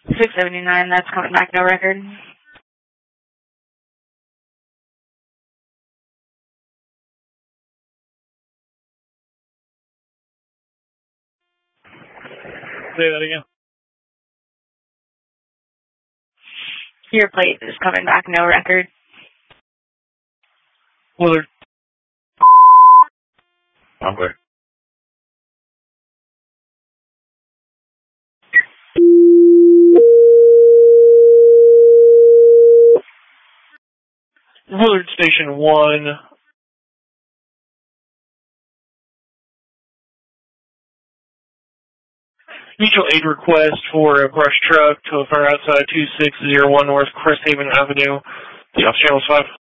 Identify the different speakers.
Speaker 1: 679, that's coming back, no record.
Speaker 2: Say that again.
Speaker 1: Your plate is coming back, no record.
Speaker 2: Willard. Okay. Willard Station 1. Mutual aid request for a brush truck to a fire outside 2601 North Cresthaven Avenue. The off channel is 5.